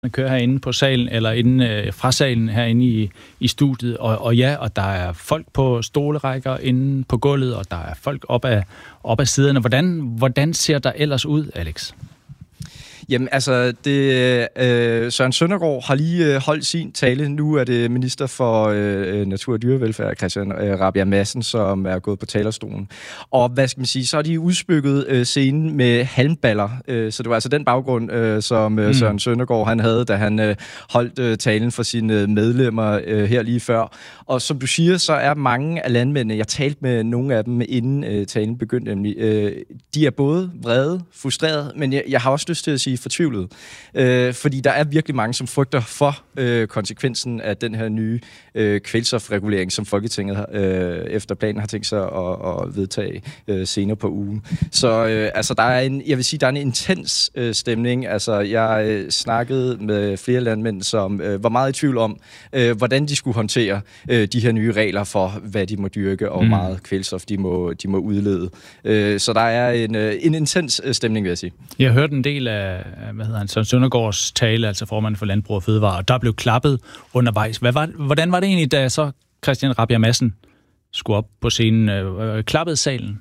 kører herinde på salen, eller inde fra salen herinde i studiet, og der er folk på stolerækker inde på gulvet, og der er folk op ad siderne. Hvordan ser der ellers ud, Alex? Jamen altså, Søren Søndergaard har lige holdt sin tale. Nu er det minister for natur- og dyrevelfærd, Christian Rabjerg Madsen, som er gået på talerstolen. Og hvad skal man sige, så er de udspykket scenen med halmballer. Så det var altså den baggrund, som Søren Søndergaard han havde, da han holdt talen for sine medlemmer her lige før. Og som du siger, så er mange af landmændene, jeg talte med nogle af dem inden talen begyndte nemlig, de er både vrede, frustrerede, men jeg har også lyst til at sige fortvivlet. Fordi der er virkelig mange, som frygter for konsekvensen af den her nye kvælstofregulering, som Folketinget efter planen har tænkt sig at vedtage senere på ugen. Så altså, jeg vil sige, der er en intens stemning. Altså, jeg snakkede med flere landmænd, som var meget i tvivl om, hvordan de skulle håndtere de her nye regler for, hvad de må dyrke, og hvor meget kvælstof de må udlede. Så der er en intens stemning, vil jeg sige. Jeg hørte en del af Søren Søndergaards tale, altså formanden for Landbrug og Fødevare, og der blev klappet undervejs. Hvordan var det egentlig, da så Christian Rabjerg Madsen skulle op på scenen? Klappede salen?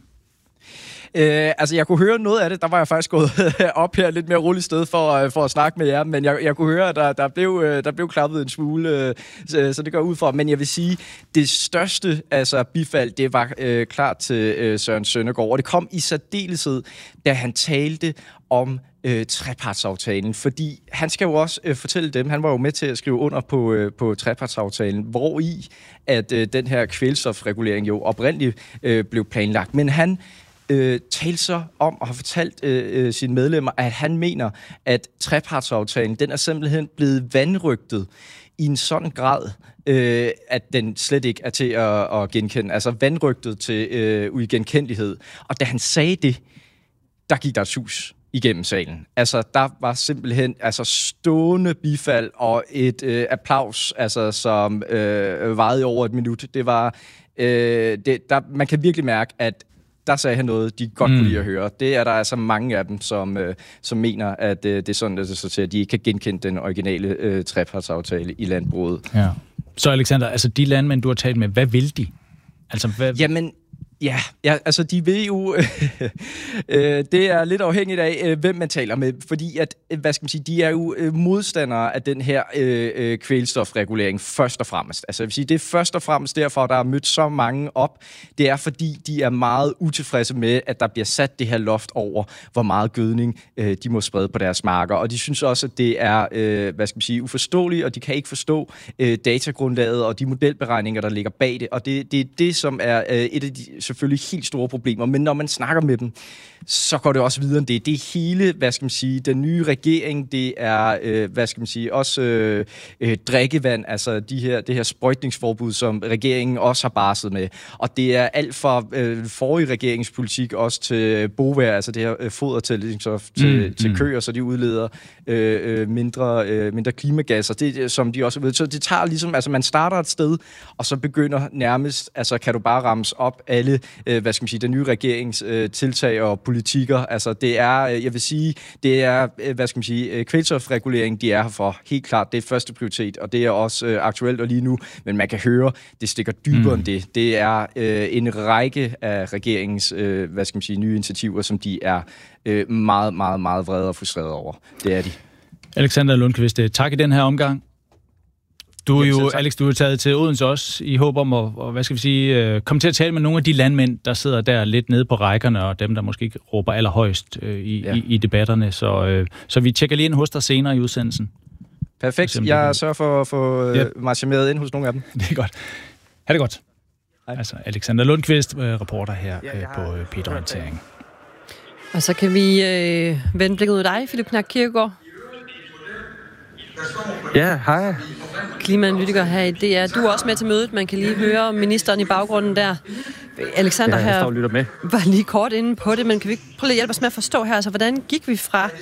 Altså, jeg kunne høre noget af det. Der var jeg faktisk gået op her lidt mere roligt sted for at snakke med jer, men jeg kunne høre, at der blev klappet en smule, så det går ud for. Men jeg vil sige, det største bifald, det var klart til Søren Søndergaard, og det kom i særdeleshed, da han talte om trepartsaftalen, fordi han skal jo også fortælle dem, han var jo med til at skrive under på trepartsaftalen, hvor i at den her kvælstofregulering jo oprindeligt blev planlagt. Men han talte så om og har fortalt sine medlemmer, at han mener, at trepartsaftalen, den er simpelthen blevet vandrygtet i en sådan grad, at den slet ikke er til at genkende. Altså vandrygtet til uigenkendelighed. Og da han sagde det, der gik der et sus igennem salen. Altså, der var simpelthen stående bifald og et applaus, som varede i over et minut. Det var, man kan virkelig mærke, at der sagde han noget, de godt kunne lide at høre. Det er der altså mange af dem, som mener, at det er sådan, at de ikke kan genkende den originale trepartsaftale i landbruget. Ja. Så Alexander, altså de landmænd, du har talt med, hvad vil de? Altså, Jamen, ja, altså de vil jo, det er lidt afhængigt af, hvem man taler med, fordi at, hvad skal man sige, de er jo modstandere af den her kvælstofregulering først og fremmest. Altså jeg vil sige, det er først og fremmest derfor, der er mødt så mange op. Det er fordi, de er meget utilfredse med, at der bliver sat det her loft over, hvor meget gødning de må sprede på deres marker. Og de synes også, at det er, hvad skal man sige, uforståeligt, og de kan ikke forstå datagrundlaget og de modelberegninger, der ligger bag det. Og det er det, som er et af de selvfølgelig helt store problemer, men når man snakker med dem, så går det også videre end det. Det er hele, hvad skal man sige, den nye regering, det er, hvad skal man sige, også drikkevand, altså det her sprøjtningsforbud, som regeringen også har barslet med. Og det er alt fra forrige regeringspolitik også til bovær, altså det her fodertillægsstof til køer, så de udleder mindre klimagasser, det, som de også ved. Så det tager ligesom, altså man starter et sted, og så begynder nærmest, altså kan du bare ramse op alle, hvad skal man sige, den nye regerings tiltag og politikker. Altså det er, jeg vil sige, det er, hvad skal man sige, kvælstofregulering, de er her for. Helt klart, det er første prioritet, og det er også aktuelt og lige nu, men man kan høre, det stikker dybere end det. Det er en række af regeringens, hvad skal man sige, nye initiativer, som de er meget, meget, meget vrede og frustrerede over. Det er de. Alexander Lundqvist, tak i den her omgang. Du er taget til Odense også i håb om at hvad skal vi sige, komme til at tale med nogle af de landmænd, der sidder der lidt nede på rækkerne, og dem, der måske ikke råber allerhøjst i debatterne. Så vi tjekker lige ind hos dig senere i udsendelsen. Perfekt. Jeg sørger for at få marcheret ind hos nogle af dem. Det er godt. Ha' det godt. Hej. Altså Alexander Lundqvist, reporter her på P1-orientering. Og så kan vi vende blikket ud af dig, Philip Knack Kirkegaard. Ja, hej. Klimaanalytiker her i DR. Du er også med til mødet. Man kan lige høre ministeren i baggrunden der. Alexander her var lige kort inde på det, men kan vi ikke prøve at hjælpe os med at forstå her? Altså, hvordan gik vi fra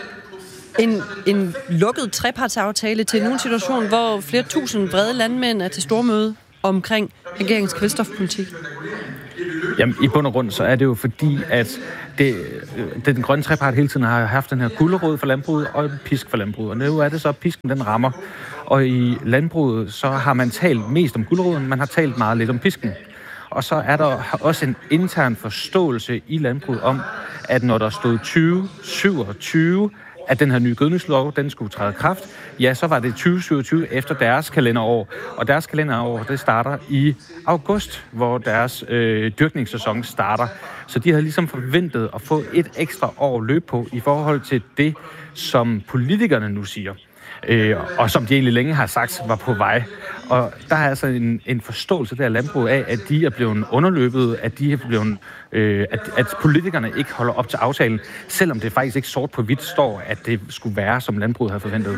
en lukket trepartsaftale til en situation, hvor flere tusind vrede landmænd er til stormøde omkring regeringens kvælstofpolitik? Jamen, i bund og grund, så er det jo fordi, at den grønne trepart hele tiden har haft den her gulerod for landbruget og en pisk for landbruget. Og nu er det så, at pisken den rammer. Og i landbruget, så har man talt mest om guleroden, man har talt meget lidt om pisken. Og så er der også en intern forståelse i landbruget om, at når der stod 2027, at den her nye gødningslov, den skulle træde i kraft, ja, så var det 2027 efter deres kalenderår. Og deres kalenderår, det starter i august, hvor deres dyrkningssæson starter. Så de havde ligesom forventet at få et ekstra år løb på i forhold til det, som politikerne nu siger. Og som de egentlig længe har sagt, var på vej. Og der er altså en forståelse der af landbruget af, at de er blevet underløbet, at de er blevet, at politikerne ikke holder op til aftalen, selvom det faktisk ikke sort på hvidt står, at det skulle være, som landbruget havde forventet.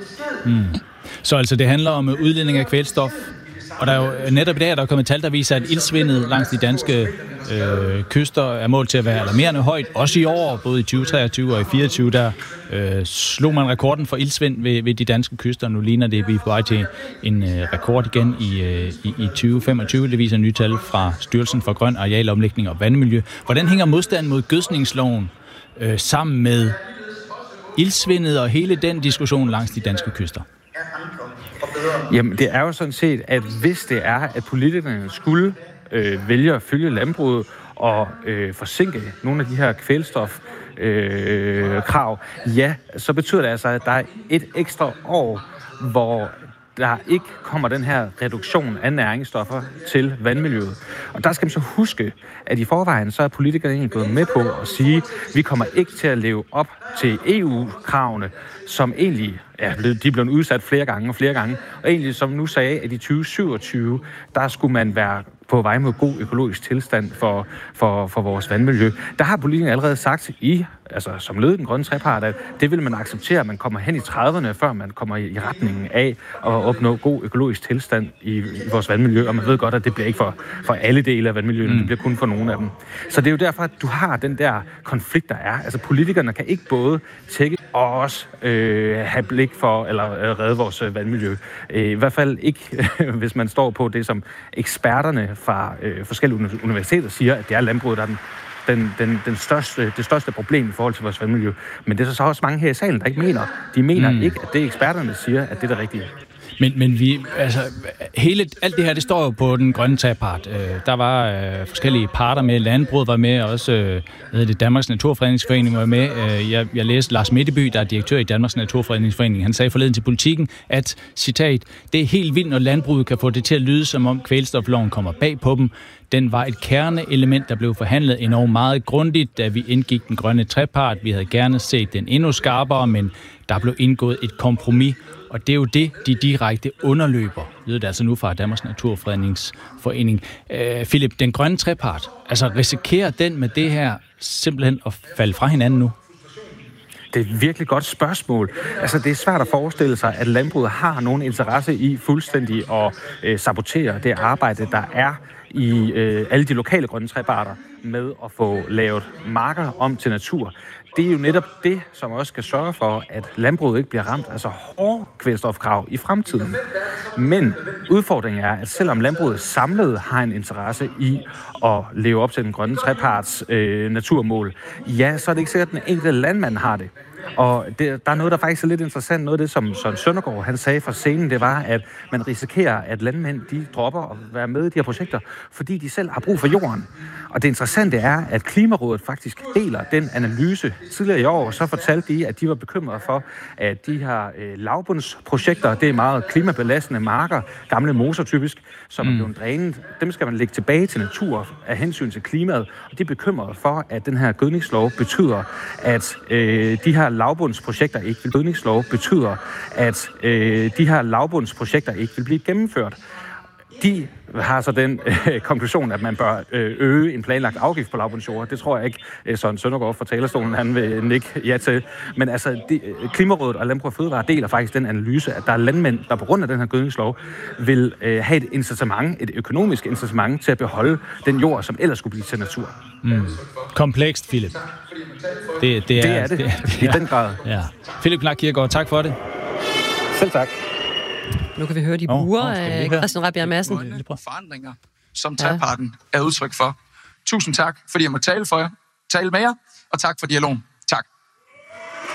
Så altså det handler om udledning af kvælstof, og der er jo netop i dag, der er kommet tal, der viser, at iltsvindet langs de danske kyster er målt til at være alarmerende højt. Også i år, både i 2023 og i 2024, der slog man rekorden for iltsvind ved de danske kyster. Nu ligner det, at vi er på vej til en rekord igen i 2025. Det viser nye tal fra Styrelsen for Grøn Arealomlægning og Vandmiljø. Hvordan hænger modstanden mod gødskningsloven sammen med iltsvindet og hele den diskussion langs de danske kyster? Jamen, det er jo sådan set, at hvis det er, at politikerne skulle vælge at følge landbruget og forsinke nogle af de her kvælstofkrav, ja, så betyder det altså, at der er et ekstra år, hvor der ikke kommer den her reduktion af næringsstoffer til vandmiljøet. Og der skal man så huske, at i forvejen så er politikerne egentlig gået med på at sige, at vi kommer ikke til at leve op til EU-kravene, som egentlig de blev udsat flere gange. Og egentlig, som nu sagde, at i 2027, der skulle man være på vej mod god økologisk tilstand for vores vandmiljø. Der har politikerne allerede sagt som led i den grønne trepart, at det vil man acceptere, at man kommer hen i 30'erne, før man kommer i retningen af at opnå god økologisk tilstand i vores vandmiljø. Og man ved godt, at det bliver ikke for alle dele af vandmiljøet, det bliver kun for nogle af dem. Så det er jo derfor, at du har den der konflikt, der er. Altså politikerne kan ikke både tække og også have blik for eller redde vores vandmiljø. I hvert fald ikke, hvis man står på det, som eksperterne fra forskellige universiteter siger, at det er landbruget, der er det største problem i forhold til vores vandmiljø. Men det er så også mange her i salen, der ikke mener. De mener ikke, at det eksperterne siger, at det er det rigtige. Men vi, altså, alt det her, det står jo på den grønne trepart. Der var forskellige parter med, landbruget var med, også Danmarks Naturfredningsforening var med. Jeg læste Lars Mitteby, der er direktør i Danmarks Naturfredningsforening. Han sagde forleden til Politikken, at, citat, det er helt vildt, når landbruget kan få det til at lyde, som om kvælstofloven kommer bag på dem. Den var et kerneelement, der blev forhandlet enormt meget grundigt, da vi indgik den grønne trepart. Vi havde gerne set den endnu skarpere, men der blev indgået et kompromis. Og det er jo det, de direkte underløber, lyder det altså nu fra Danmarks Naturfredningsforening. Philip, den grønne trepart, altså risikerer den med det her simpelthen at falde fra hinanden nu? Det er et virkelig godt spørgsmål. Altså, det er svært at forestille sig, at landbruget har nogen interesse i fuldstændig at sabotere det arbejde, der er i alle de lokale grønne treparter med at få lavet marker om til natur. Det er jo netop det, som også skal sørge for, at landbruget ikke bliver ramt af så hårde kvælstofkrav i fremtiden. Men udfordringen er, at selvom landbruget samlet har en interesse i at leve op til den grønne treparts naturmål, ja, så er det ikke sikkert, at den enkelte landmand har det. Og der er noget, der faktisk er lidt interessant. Noget af det, som Søren Søndergaard han sagde fra scenen, det var, at man risikerer, at landmænd de dropper at være med i de her projekter, fordi de selv har brug for jorden. Og det interessante er, at Klimarådet faktisk deler den analyse. Tidligere i år så fortalte de, at de var bekymrede for, at de her lavbundsprojekter, det er meget klimabelastende marker, gamle moser typisk, som er blevet drænet, dem skal man lægge tilbage til natur af hensyn til klimaet. Og de er bekymrede for, at den her gødningslov betyder, at de her lavbundsprojekter ikke vil blive gennemført. De har så den konklusion, at man bør øge en planlagt afgift på lavbundsjord. Det tror jeg ikke, Søren Søndergaard fra talerstolen, han vil nikke ja til. Men altså, Klimarådet og Landbrug og Fødevare deler faktisk den analyse, at der er landmænd, der på grund af den her gødningslov vil have et økonomisk incitament til at beholde den jord, som ellers skulle blive til natur. Komplekst, Philip. Det er det. I den grad. Ja. Philip Clark Kierkegaard, tak for det. Selv tak. Nu kan vi høre de buer af Christian Rabjerg Madsen. Forandringer, som treparten er udtryk for. Tusind tak, fordi jeg må tale med jer, og tak for dialogen.